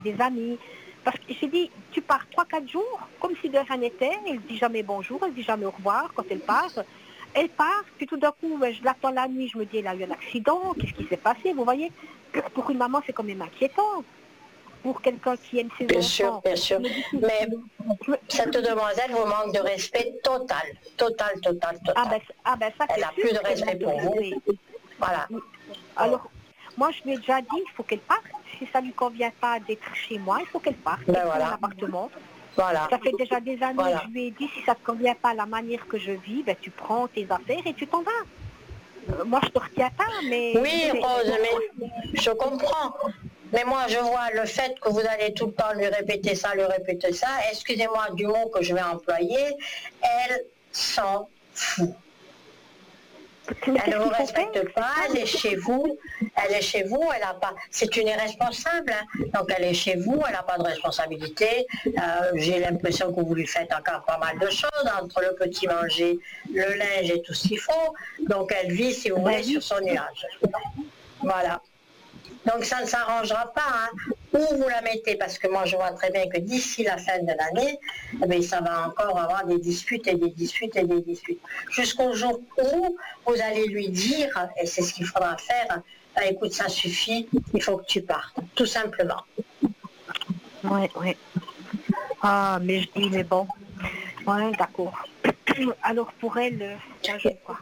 des amis. Parce que j'ai dit, tu pars 3-4 jours, comme si de rien n'était, elle ne dit jamais bonjour, elle ne dit jamais au revoir quand elle part. Elle part, puis tout d'un coup, je l'attends la nuit, je me dis, elle a eu un accident, qu'est-ce qui s'est passé, vous voyez? Pour une maman, c'est quand même inquiétant. Pour quelqu'un qui aime ses Bien sûr, enfants. bien sûr. Mais cette demoiselle vous manque de respect total, total, total, total. Ça, Elle n'a plus de respect pour vous. Voilà. Alors, moi, je lui ai déjà dit, il faut qu'elle parte. Si ça ne lui convient pas d'être chez moi, il faut qu'elle parte. Ben voilà. Dans l'appartement. Voilà. Ça fait déjà des années Voilà. que je lui ai dit, si ça ne te convient pas la manière que je vis, ben, tu prends tes affaires et tu t'en vas. Moi, je ne te retiens pas, mais... Oui, Rose, mais je comprends. Mais moi, je vois le fait que vous allez tout le temps lui répéter ça, excusez-moi du mot que je vais employer, elle s'en fout. Elle ne vous respecte pas, elle est chez vous, elle a pas. C'est une irresponsable, hein. Donc elle est chez vous, elle n'a pas de responsabilité. J'ai l'impression que vous lui faites encore pas mal de choses, entre le petit manger, le linge et tout ce qu'il faut. Donc elle vit, si vous voulez, sur son nuage. Voilà. Donc ça ne s'arrangera pas, hein. Où vous la mettez, parce que moi je vois très bien que d'ici la fin de l'année, eh ça va encore avoir des disputes et des disputes et des disputes. Jusqu'au jour où vous allez lui dire, et c'est ce qu'il faudra faire, écoute, ça suffit, il faut que tu partes, tout simplement. Oui. Ah, mais je dis, mais bon, ouais, d'accord. Alors pour elle, je ne sais pas.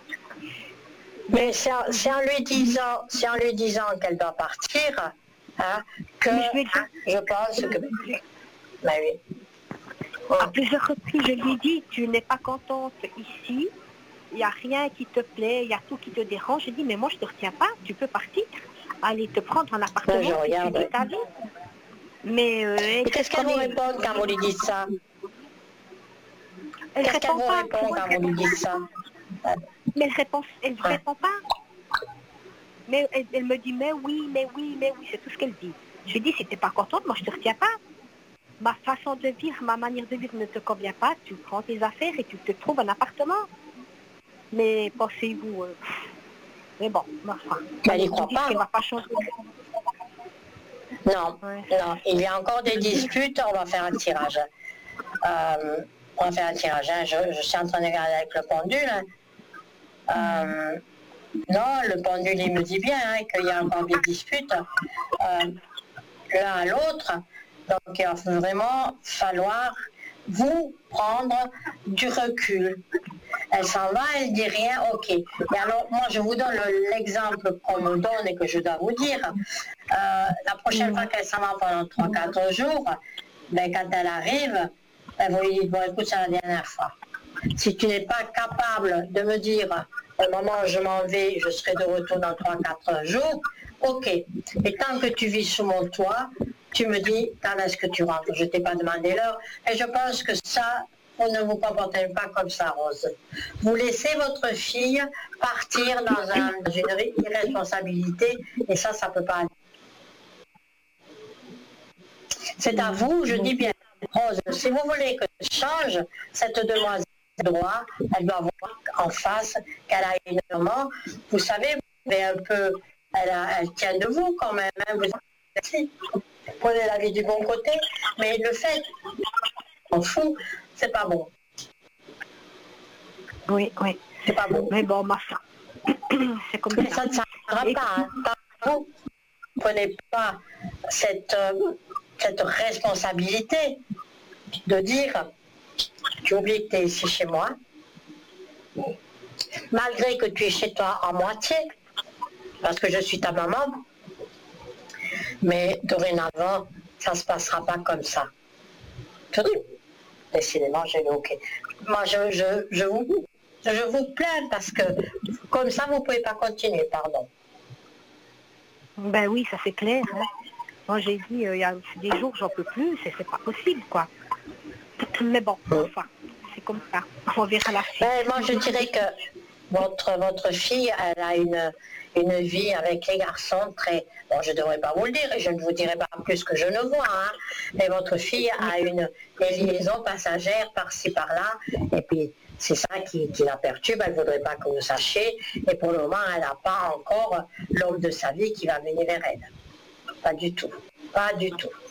Mais c'est en lui disant qu'elle doit partir, hein, que je pense que... Ben oui. À plusieurs reprises, je lui ai dit, tu n'es pas contente ici, il n'y a rien qui te plaît, il y a tout qui te dérange. J'ai dit, mais moi je ne te retiens pas, tu peux partir, aller te prendre un appartement, je regarde, tu dis ta vie. Mais qu'est-ce qu'elle vous répond quand vous lui dites ça? Qu'est-ce qu'elle vous répond quand vous lui dites ça? Mais elle ne répond pas. Mais elle me dit, mais oui, c'est tout ce qu'elle dit. Je lui dis, si tu n'es pas contente, moi je ne te retiens pas. Ma façon de vivre, ma manière de vivre ne te convient pas, tu prends tes affaires et tu te trouves un appartement. Mais pensez-vous, mais bon, enfin, elle n'y croit pas. qu'elle va pas changer. Non, non, il y a encore des disputes, on va faire un tirage. Hein. Je suis en train de regarder avec le pendule. Non, le pendule, il me dit bien qu'il y a encore des disputes l'un à l'autre. Donc il va vraiment falloir vous prendre du recul. Elle s'en va, elle dit rien, ok. Et alors moi je vous donne l'exemple qu'on me donne et que je dois vous dire. La prochaine fois qu'elle s'en va pendant 3-4 jours, quand elle arrive, vous lui dites, bon écoute, c'est la dernière fois. Si tu n'es pas capable de me dire, au moment où je m'en vais, je serai de retour dans 3-4 jours, ok. Et tant que tu vis sous mon toit, tu me dis quand est-ce que tu rentres. Je ne t'ai pas demandé l'heure. Et je pense que ça, vous ne vous comportez pas comme ça, Rose. Vous laissez votre fille partir dans une irresponsabilité, et ça ne peut pas aller. C'est à vous, je dis bien, Rose, si vous voulez que je change, cette demoiselle droit, elle doit voir en face qu'elle a une maman. Vous savez, un peu, elle tient de vous quand même. Vous prenez la vie du bon côté, mais le fait, on fout, c'est pas bon. Oui. C'est pas bon. Mais bon, ma femme, c'est comme ça. Mais ça ne s'arrêtera pas. Vous ne prenez pas cette responsabilité de dire, tu oublies que tu es ici chez moi, malgré que tu es chez toi à moitié, parce que je suis ta maman, mais dorénavant, ça ne se passera pas comme ça. Décidément, j'ai le ok. Moi, je vous plains parce que comme ça, vous ne pouvez pas continuer, pardon. Ben oui, ça c'est clair. Hein. Moi, j'ai dit, il y a des jours, j'en peux plus, c'est pas possible, quoi. Mais bon, enfin, c'est comme ça. On verra la suite. Ben, moi, je dirais que votre fille, elle a une vie avec les garçons très... Bon, je ne devrais pas vous le dire, et je ne vous dirai pas plus que je ne vois, hein, mais votre fille a des liaisons passagères par-ci, par-là, et puis c'est ça qui la perturbe, elle ne voudrait pas que vous sachiez, et pour le moment, elle n'a pas encore l'homme de sa vie qui va venir vers elle. Pas du tout, pas du tout.